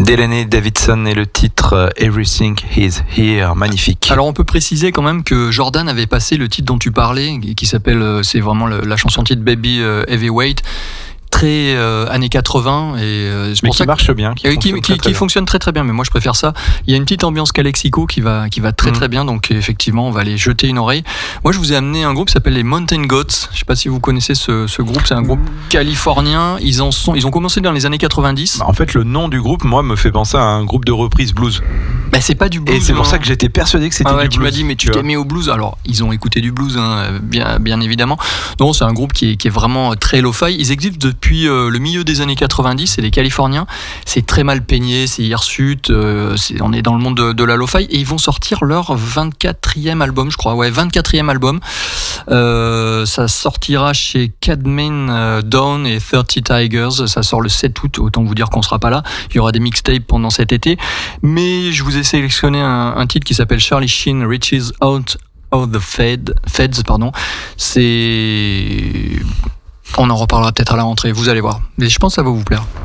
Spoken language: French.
Delaney Davidson et le titre Everything is Here, magnifique. Alors on peut préciser quand même que Jordan avait passé le titre dont tu parlais, qui s'appelle, c'est vraiment la chanson titre Baby Heavyweight, très années 80 et c'est mais pour qui ça marche bien, qui fonctionne très très bien. Mais moi je préfère ça. Il y a une petite ambiance Calexico qui va très très bien. Donc effectivement on va aller jeter une oreille. Moi je vous ai amené un groupe qui s'appelle les Mountain Goats. Je sais pas si vous connaissez ce groupe. C'est un groupe californien. Ils ont commencé dans les années 90. En fait le nom du groupe moi me fait penser à un groupe de reprise blues. Bah, c'est pas du blues. Et c'est pour ça que j'étais persuadé que c'était du blues. Tu m'as dit mais tu t'es mis au blues. Alors ils ont écouté du blues bien évidemment. Non, c'est un groupe qui est vraiment très lo-fi. Ils existent depuis le milieu des années 90, c'est des Californiens, c'est très mal peigné, c'est hirsute, on est dans le monde de la lo-fi et ils vont sortir leur 24e album, je crois, 24e album. Ça sortira chez Cadman Dawn et 30 Tigers, ça sort le 7 août, autant vous dire qu'on sera pas là. Il y aura des mixtapes pendant cet été, mais je vous ai sélectionné un titre qui s'appelle Charlie Sheen Reaches Out of the Feds, c'est... On en reparlera peut-être à la rentrée, vous allez voir. Mais je pense que ça va vous plaire.